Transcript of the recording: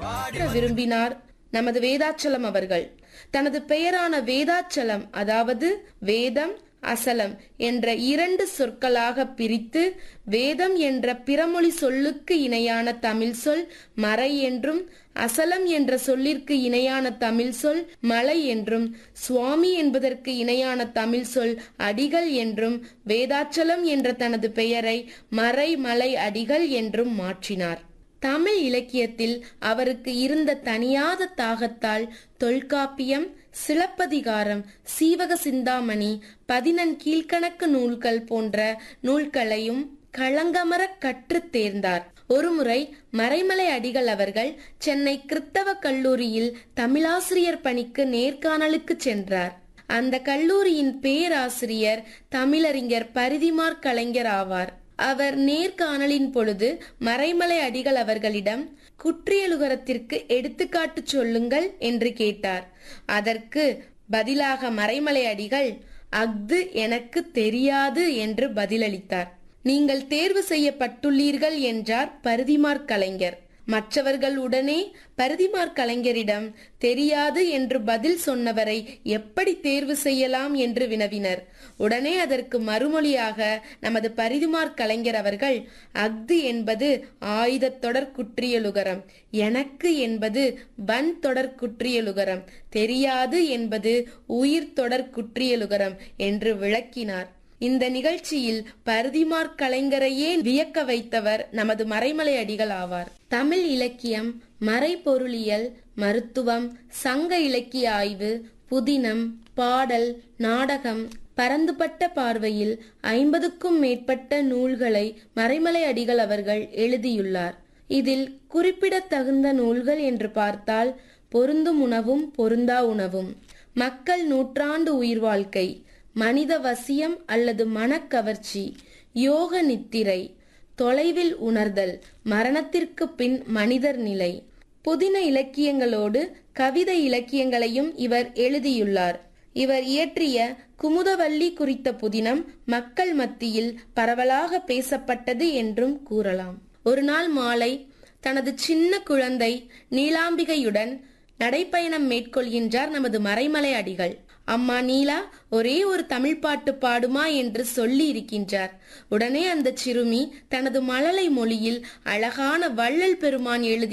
விரும்பினார் நமது வேதாச்சலம் அவர்கள். தனது பெயரான வேதாச்சலம், அதாவது வேதம் அசலம் என்ற 2 சொற்களாக பிரித்து, வேதம் என்ற பிறமொழி சொல்லுக்கு இணையான தமிழ் சொல் மறை என்றும், அசலம் என்ற சொல்லிற்கு இணையான தமிழ் சொல் மலை என்றும், சுவாமி என்பதற்கு இணையான தமிழ் சொல் அடிகள் என்றும், வேதாச்சலம் என்ற தனது பெயரை மறை மலை அடிகள் என்றும் மாற்றினார். தமிழ் இலக்கியத்தில் அவருக்கு இருந்த தனியாத தாகத்தால் தொல்காப்பியம், சிலப்பதிகாரம், சீவக சிந்தாமணி, 14 கீழ்கணக்கு நூல்கள் போன்ற நூல்களையும் களங்கமர கற்று தேர்ந்தார். ஒருமுறை மறைமலை அடிகள் அவர்கள் சென்னை கிறித்தவ கல்லூரியில் தமிழாசிரியர் பணிக்கு நேர்காணலுக்கு சென்றார். அந்த கல்லூரியின் பேராசிரியர் தமிழறிஞர் பரிதிமாற் கலைஞர் ஆவார். அவர் நேர்காணலின் பொழுது மறைமலை அடிகள் அவர்களிடம் குற்றியலுகரத்திற்கு எடுத்துக்காட்டு சொல்லுங்கள் என்று கேட்டார். அதற்கு பதிலாக மறைமலை அடிகள் அஃது எனக்கு தெரியாது என்று பதிலளித்தார். நீங்கள் தேர்வு செய்யப்பட்டுள்ளீர்கள் என்றார் பரிதிமாற் கலைஞர். மற்றவர்கள் உடனே பரிதிமாற் கலைஞரிடம் தெரியாது என்று பதில் சொன்னவரை எப்படி தேர்வு செய்யலாம் என்று வினவினர். உடனே அதற்கு மறுமொழியாக நமது பரிதிமாற் கலைஞர் அவர்கள், அஃது என்பது ஆயுத தொடர் குற்றியலுகரம், எனக்கு என்பது வன் தொடர் குற்றியலுகரம், தெரியாது என்பது உயிர் தொடர் குற்றியலுகரம் என்று விளக்கினார். இந்த நிகழ்ச்சியில் பரிதிமாற் கலைஞரையே வியக்க வைத்தவர் நமது மறைமலை அடிகள் ஆவார். தமிழ் இலக்கியம், மறைபொருளியல், மருத்துவம், சங்க இலக்கிய ஆய்வு, புதினம், பாடல், நாடகம், பரந்துபட்ட பார்வையில் 50க்கும் மேற்பட்ட நூல்களை மறைமலை அடிகள் அவர்கள் எழுதியுள்ளார். இதில் குறிப்பிடத்தகுந்த நூல்கள் என்று பார்த்தால் பொருந்தும் உணவும் பொருந்தா உணவும், மக்கள் நூற்றாண்டு உயிர் வாழ்க்கை, மனித வசியம் அல்லது மனக்கவர்ச்சி, யோக நித்திரை, தொலைவில் உணர்தல், மரணத்திற்கு பின் மனிதர் நிலை, புதின இலக்கியங்களோடு கவிதை இலக்கியங்களையும் இவர் எழுதியுள்ளார். இவர் இயற்றிய குமுதவள்ளி குறித்த புதினம் மக்கள் மத்தியில் பரவலாக பேசப்பட்டது என்றும் கூறலாம். ஒரு நாள் மாலை தனது சின்ன குழந்தை நீலாம்பிகையுடன் நடைப்பயணம் மேற்கொள்கின்றார் நமது மறைமலை அடிகள். அம்மா நீலா, ஒரே ஒரு தமிழ் பாட்டு பாடுமா என்று சொல்லி இருக்கின்றார். உடனே அந்த சிறுமி தனது மழலை மொழியில் அழகான வள்ளல் பெருமான் எழுதிய